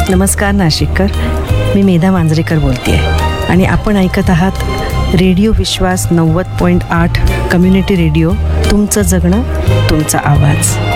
नमस्कार नाशिककर, मी मेधा मांजरेकर बोलते आहे आणि आपण ऐकत आहात रेडिओ विश्वास 90.8 कम्युनिटी रेडिओ. तुमचं जगणं, तुमचा आवाज.